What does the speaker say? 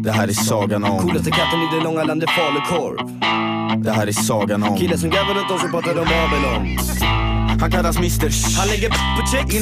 Det här är sagan om coolaste katten i det långa landet falukorv. Det här är sagan om killen som gräver runt oss och pratar om Babylon. Han kallas Mr. Han lägger på check